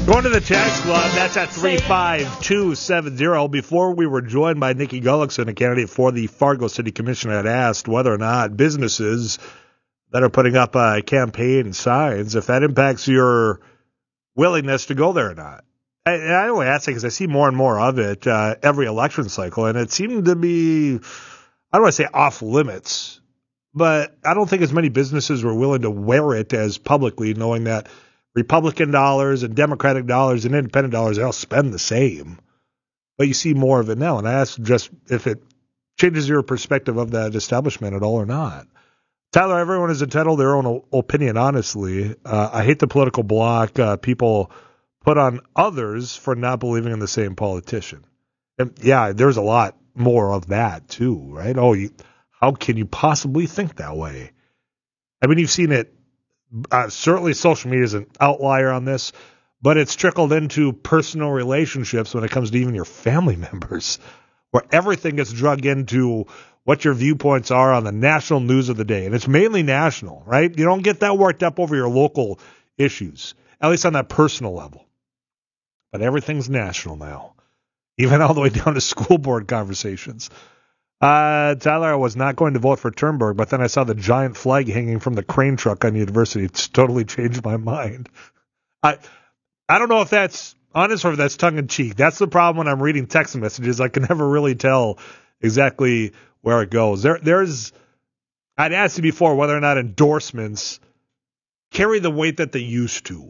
Going to the text club, that's at 35270. Before we were joined by Nikki Gullickson, a candidate for the Fargo City Commission, had asked whether or not businesses that are putting up campaign signs, if that impacts your willingness to go there or not. I only ask it because I see more and more of it every election cycle, and it seemed to be, I don't want to say off limits, but I don't think as many businesses were willing to wear it as publicly, knowing that Republican dollars and Democratic dollars and independent dollars, they all spend the same. But you see more of it now. And I ask just if it changes your perspective of that establishment at all or not. Tyler, everyone is entitled to their own opinion, honestly. I hate the political block people put on others for not believing in the same politician. And yeah, there's a lot more of that too, right? How can you possibly think that way? I mean, you've seen it. Certainly social media is an outlier on this, but it's trickled into personal relationships when it comes to even your family members, where everything gets drug into what your viewpoints are on the national news of the day. And it's mainly national, right? You don't get that worked up over your local issues, at least on that personal level. But everything's national now, even all the way down to school board conversations. Tyler, I was not going to vote for Turnberg, but then I saw the giant flag hanging from the crane truck on University. It's totally changed my mind. I don't know if that's honest or if that's tongue-in-cheek. That's the problem when I'm reading text messages. I can never really tell exactly where it goes. I'd asked you before whether or not endorsements carry the weight that they used to.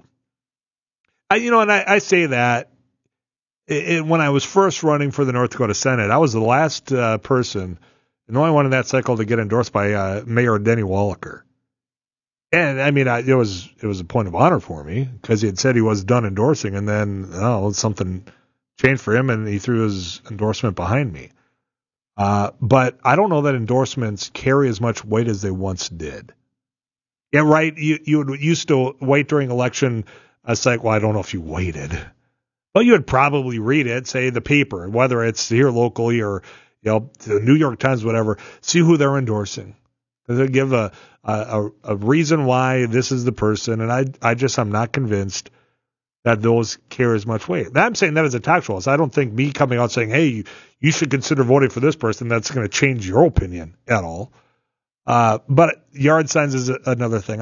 I say that. When I was first running for the North Dakota Senate, I was the last person, and the only one in that cycle to get endorsed by Mayor Denny Wallacher. And I mean, it was a point of honor for me because he had said he was done endorsing, and then something changed for him, and he threw his endorsement behind me. But I don't know that endorsements carry as much weight as they once did. Yeah, right. You used to wait during election. I was like, well, I don't know if you waited. Well, you would probably read it, say the paper, whether it's here locally or the New York Times, whatever. See who they're endorsing. They give a reason why this is the person, and I'm not convinced that those carry as much weight. Now, I'm saying that as a tax law. I don't think me coming out saying, hey, you should consider voting for this person, that's going to change your opinion at all. But yard signs is another thing.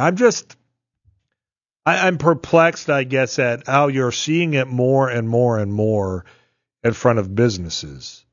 I'm perplexed, I guess, at how you're seeing it more and more and more in front of businesses.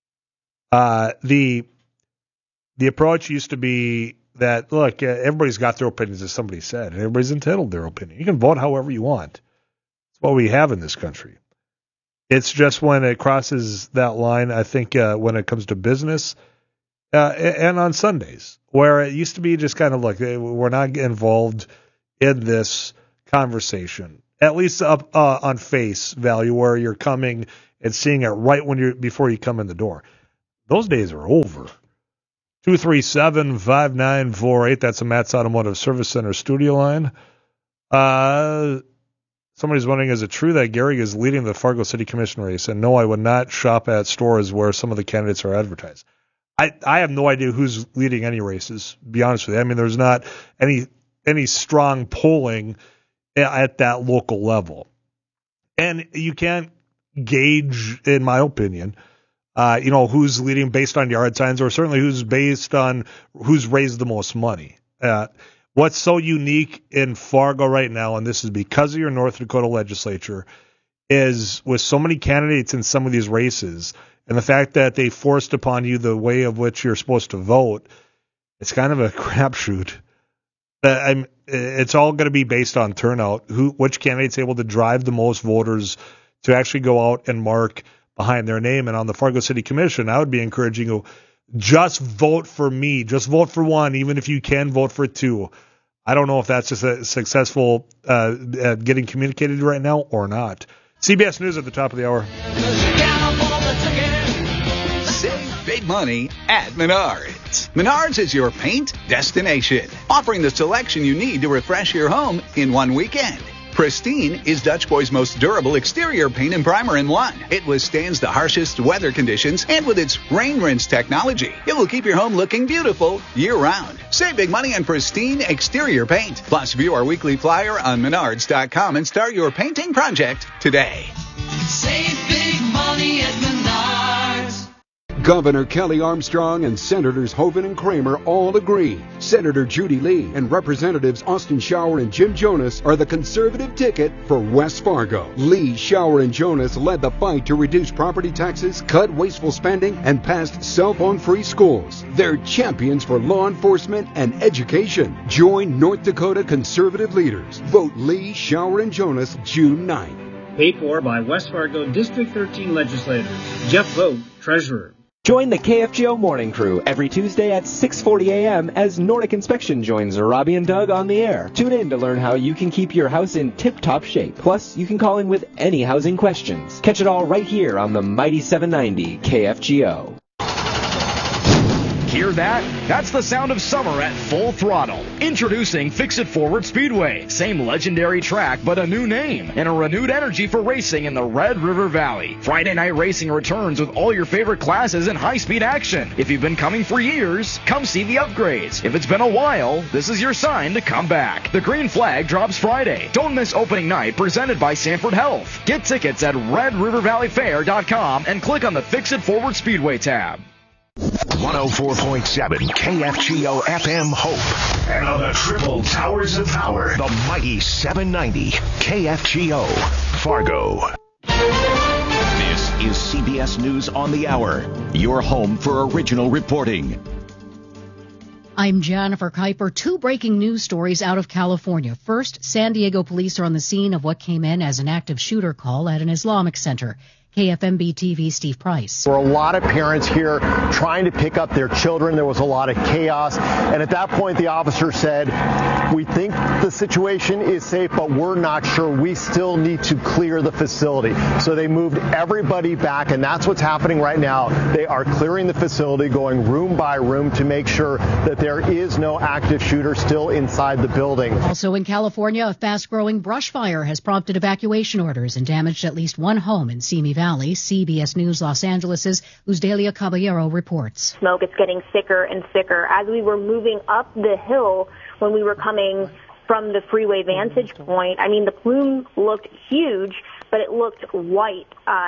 The approach used to be that, look, everybody's got their opinions, as somebody said, and everybody's entitled to their opinion. You can vote however you want. It's what we have in this country. It's just when it crosses that line, I think, when it comes to business and on Sundays, where it used to be just kind of, look, we're not involved in this conversation, at least up on face value, where you're coming and seeing it right before you come in the door. Those days are over. 237-5948. That's a Matt's Automotive Service Center studio line. Somebody's wondering, is it true that Gary is leading the Fargo City Commission race? And no, I would not shop at stores where some of the candidates are advertised. I have no idea who's leading any races, to be honest with you. I mean, there's not any strong polling at that local level. And you can't gauge, in my opinion, who's leading based on yard signs, or certainly who's based on who's raised the most money. What's so unique in Fargo right now, and this is because of your North Dakota legislature, is with so many candidates in some of these races, and the fact that they forced upon you the way of which you're supposed to vote, it's kind of a crapshoot. It's all going to be based on turnout. Which candidate's able to drive the most voters to actually go out and mark behind their name. And on the Fargo City Commission, I would be encouraging you, just vote for me. Just vote for one, even if you can vote for two. I don't know if that's just a successful getting communicated right now or not. CBS News at the top of the hour. Save big money at Menards. Menards is your paint destination, offering the selection you need to refresh your home in one weekend. Pristine is Dutch Boy's most durable exterior paint and primer in one. It withstands the harshest weather conditions, and with its rain rinse technology, it will keep your home looking beautiful year-round. Save big money on Pristine exterior paint. Plus, view our weekly flyer on Menards.com and start your painting project today. Save big money at Menards. Governor Kelly Armstrong and Senators Hoeven and Kramer all agree. Senator Judy Lee and Representatives Austin Shower and Jim Jonas are the conservative ticket for West Fargo. Lee, Shower, and Jonas led the fight to reduce property taxes, cut wasteful spending, and passed cell phone-free schools. They're champions for law enforcement and education. Join North Dakota conservative leaders. Vote Lee, Shower, and Jonas June 9th. Paid for by West Fargo District 13 legislators. Jeff Vogt, Treasurer. Join the KFGO Morning Crew every Tuesday at 6:40 a.m. as Nordic Inspection joins Robbie and Doug on the air. Tune in to learn how you can keep your house in tip-top shape. Plus, you can call in with any housing questions. Catch it all right here on the Mighty 790 KFGO. Hear that? That's the sound of summer at full throttle. Introducing Fix It Forward Speedway. Same legendary track, but a new name and a renewed energy for racing in the Red River Valley. Friday night racing returns with all your favorite classes and high-speed action. If you've been coming for years, come see the upgrades. If it's been a while, this is your sign to come back. The green flag drops Friday. Don't miss opening night, presented by Sanford Health. Get tickets at RedRiverValleyFair.com and click on the Fix It Forward Speedway tab. 104.7 KFGO FM Hope. And on the triple towers of power, the mighty 790 KFGO Fargo. This is CBS News on the Hour, your home for original reporting. I'm Jennifer Kuiper. Two breaking news stories out of California. First, San Diego police are on the scene of what came in as an active shooter call at an Islamic center. KFMB TV, Steve Price. There were a lot of parents here trying to pick up their children. There was a lot of chaos. And at that point, the officer said, "We think the situation is safe, but we're not sure. We still need to clear the facility." So they moved everybody back, and that's what's happening right now. They are clearing the facility, going room by room to make sure that there is no active shooter still inside the building. Also in California, a fast-growing brush fire has prompted evacuation orders and damaged at least one home in Simi Valley. CBS News Los Angeles' Luzdelia Caballero reports. Smoke is getting thicker and thicker. As we were moving up the hill, when we were coming from the freeway vantage point, I mean, the plume looked huge, but it looked white.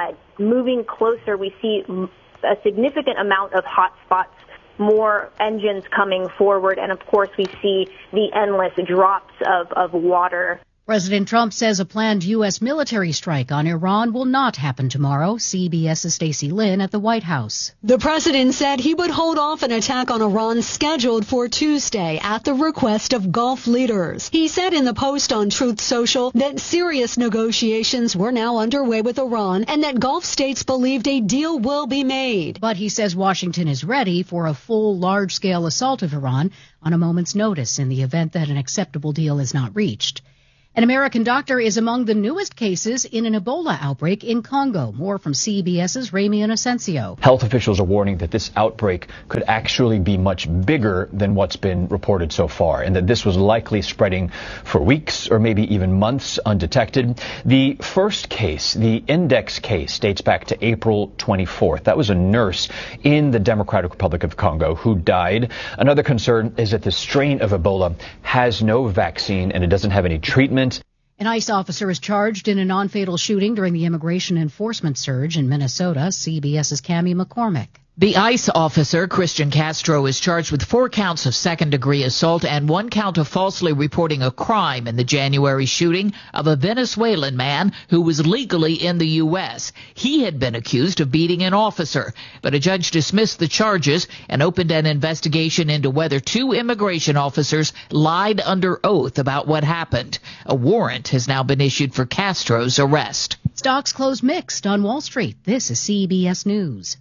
Moving closer, we see a significant amount of hot spots, more engines coming forward, and of course we see the endless drops of water. President Trump says a planned U.S. military strike on Iran will not happen tomorrow. CBS's Stacey Lynn at the White House. The president said he would hold off an attack on Iran scheduled for Tuesday at the request of Gulf leaders. He said in the post on Truth Social that serious negotiations were now underway with Iran and that Gulf states believed a deal will be made. But he says Washington is ready for a full, large-scale assault of Iran on a moment's notice in the event that an acceptable deal is not reached. An American doctor is among the newest cases in an Ebola outbreak in Congo. More from CBS's Ramy Inocencio. Health officials are warning that this outbreak could actually be much bigger than what's been reported so far, and that this was likely spreading for weeks or maybe even months undetected. The first case, the Index case, dates back to April 24th. That was a nurse in the Democratic Republic of Congo who died. Another concern is that the strain of Ebola has no vaccine and it doesn't have any treatment. An ICE officer is charged in a non-fatal shooting during the immigration enforcement surge in Minnesota. CBS's Cammie McCormick. The ICE officer, Christian Castro, is charged with 4 counts of second-degree assault and 1 count of falsely reporting a crime in the January shooting of a Venezuelan man who was legally in the U.S. He had been accused of beating an officer, but a judge dismissed the charges and opened an investigation into whether 2 immigration officers lied under oath about what happened. A warrant has now been issued for Castro's arrest. Stocks closed mixed on Wall Street. This is CBS News.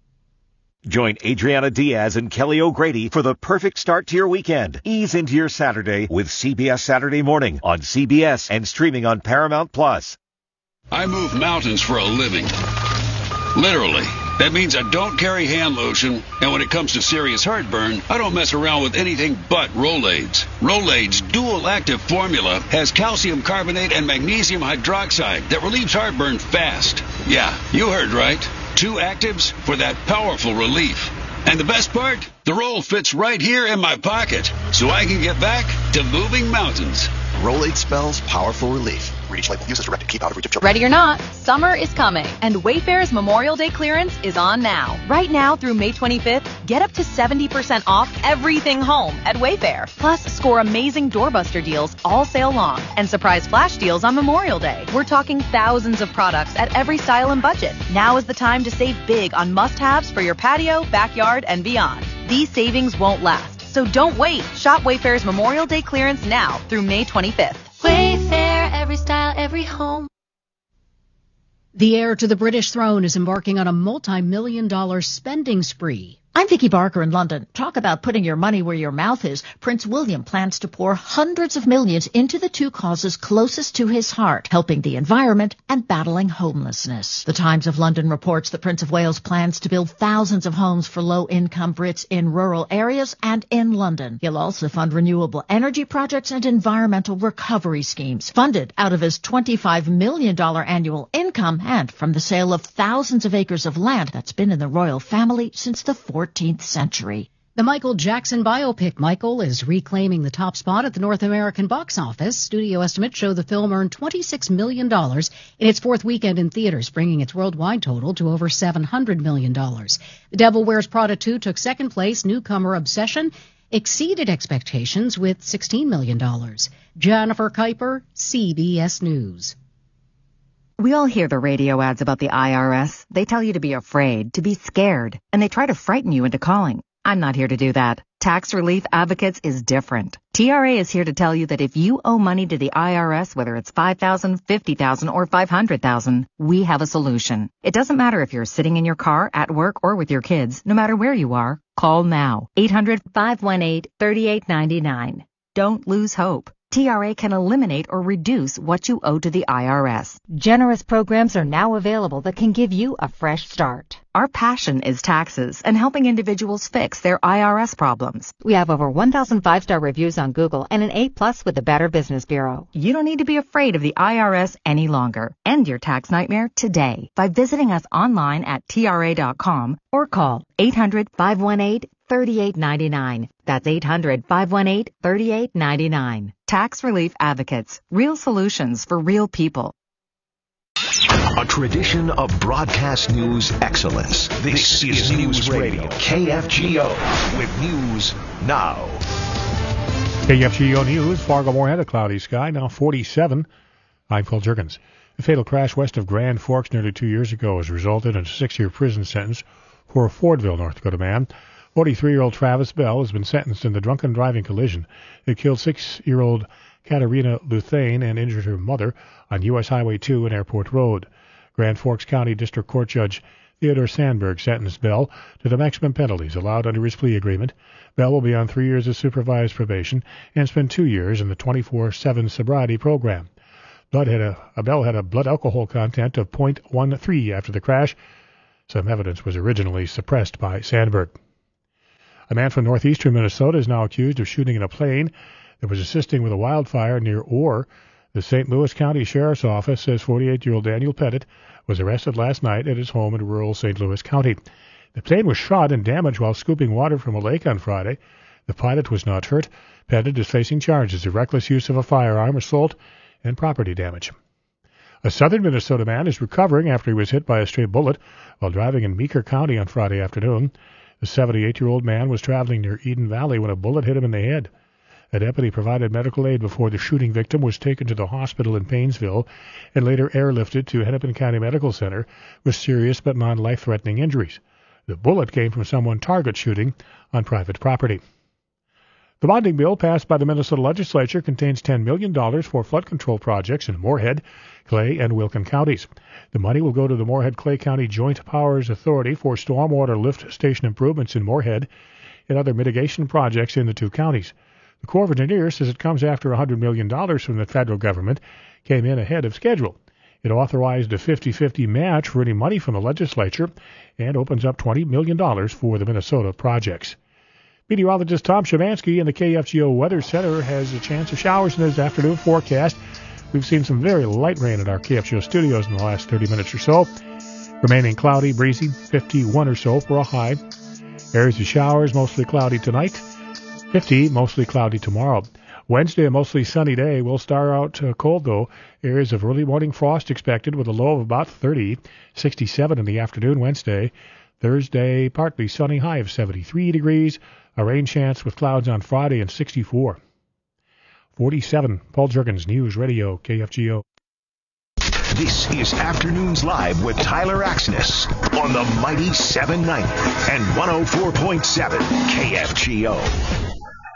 Join Adriana Diaz and Kelly O'Grady for the perfect start to your weekend. Ease into your Saturday with CBS Saturday Morning on CBS and streaming on Paramount Plus. I move mountains for a living. Literally. That means I don't carry hand lotion, and when it comes to serious heartburn, I don't mess around with anything but Rolaids. Rolaids' dual-active formula has calcium carbonate and magnesium hydroxide that relieves heartburn fast. Yeah, you heard right. 2 actives for that powerful relief. And the best part? The roll fits right here in my pocket, so I can get back to moving mountains. Rolaids spells powerful relief. Reach label. Use as directed. Keep out of reach of children. Ready or not, summer is coming, and Wayfair's Memorial Day clearance is on now. Right now through May 25th, get up to 70% off everything home at Wayfair. Plus, score amazing doorbuster deals all sale long and surprise flash deals on Memorial Day. We're talking thousands of products at every style and budget. Now is the time to save big on must-haves for your patio, backyard, and beyond. These savings won't last, so don't wait. Shop Wayfair's Memorial Day clearance now through May 25th. Wayfair, every style, every home. The heir to the British throne is embarking on a multi-million-dollar spending spree. I'm Vicky Barker in London. Talk about putting your money where your mouth is. Prince William plans to pour hundreds of millions into the 2 causes closest to his heart, helping the environment and battling homelessness. The Times of London reports that Prince of Wales plans to build thousands of homes for low-income Brits in rural areas and in London. He'll also fund renewable energy projects and environmental recovery schemes, funded out of his $25 million annual income and from the sale of thousands of acres of land that's been in the royal family since the 14th century. The Michael Jackson biopic Michael is reclaiming the top spot at the North American box office. Studio estimates show the film earned $26 million in its 4th weekend in theaters, bringing its worldwide total to over $700 million. The Devil Wears Prada 2 took second place. Newcomer Obsession exceeded expectations with $16 million. Jennifer Kuiper, CBS News. We all hear the radio ads about the IRS. They tell you to be afraid, to be scared, and they try to frighten you into calling. I'm not here to do that. Tax Relief Advocates is different. TRA is here to tell you that if you owe money to the IRS, whether it's $5,000, $50,000, or $500,000, we have a solution. It doesn't matter if you're sitting in your car, at work, or with your kids. No matter where you are, call now. 800-518-3899. Don't lose hope. TRA can eliminate or reduce what you owe to the IRS. Generous programs are now available that can give you a fresh start. Our passion is taxes and helping individuals fix their IRS problems. We have over 1,000 5-star reviews on Google and an A+ with the Better Business Bureau. You don't need to be afraid of the IRS any longer. End your tax nightmare today by visiting us online at TRA.com or call 800-518-3899. That's 800-518-3899. Tax Relief Advocates. Real solutions for real people. A tradition of broadcast news excellence. This is News Radio, KFGO, with News Now. KFGO News, Fargo-Moorhead, a cloudy sky, now 47. I'm Phil Jerkins. The fatal crash west of Grand Forks nearly 2 years ago has resulted in a 6-year prison sentence for a Fordville, North Dakota man. 43-year-old Travis Bell has been sentenced in the drunken driving collision that killed 6-year-old Katarina Luthane and injured her mother on U.S. Highway 2 and Airport Road. Grand Forks County District Court Judge Theodore Sandberg sentenced Bell to the maximum penalties allowed under his plea agreement. Bell will be on 3 years of supervised probation and spend 2 years in the 24/7 sobriety program. Bell had a blood alcohol content of 0.13 after the crash. Some evidence was originally suppressed by Sandberg. A man from northeastern Minnesota is now accused of shooting in a plane that was assisting with a wildfire near Orr. The St. Louis County Sheriff's Office says 48-year-old Daniel Pettit was arrested last night at his home in rural St. Louis County. The plane was shot and damaged while scooping water from a lake on Friday. The pilot was not hurt. Pettit is facing charges of reckless use of a firearm, assault, and property damage. A southern Minnesota man is recovering after he was hit by a stray bullet while driving in Meeker County on Friday afternoon. The 78-year-old man was traveling near Eden Valley when a bullet hit him in the head. A deputy provided medical aid before the shooting victim was taken to the hospital in Paynesville and later airlifted to Hennepin County Medical Center with serious but non-life-threatening injuries. The bullet came from someone target shooting on private property. The bonding bill passed by the Minnesota legislature contains $10 million for flood control projects in Moorhead, Clay, and Wilkin counties. The money will go to the Moorhead-Clay County Joint Powers Authority for stormwater lift station improvements in Moorhead and other mitigation projects in the two counties. The Corps of Engineers says it comes after $100 million from the federal government came in ahead of schedule. It authorized a 50-50 match for any money from the legislature and opens up $20 million for the Minnesota projects. Meteorologist Tom Shavansky in the KFGO Weather Center has a chance of showers in his afternoon forecast. We've seen some very light rain at our KFGO studios in the last 30 minutes or so. Remaining cloudy, breezy, 51 or so for a high. Areas of showers, mostly cloudy tonight. 50, mostly cloudy tomorrow. Wednesday, a mostly sunny day. We'll start out cold, though. Areas of early morning frost expected with a low of about 30. 67 in the afternoon Wednesday. Thursday, partly sunny, high of 73 degrees. A rain chance with clouds on Friday and 64. 47, Paul Juergens, News Radio, KFGO. This is Afternoons Live with Tyler Axness on the Mighty 790 and 104.7 KFGO.